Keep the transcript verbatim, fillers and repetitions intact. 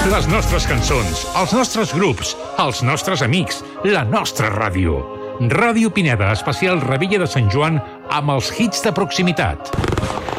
Les nostres cançons, els nostres grups, els nostres amics, la nostra ràdio. Ràdio Pineda, especial Revetlla de Sant Joan amb els hits de proximitat.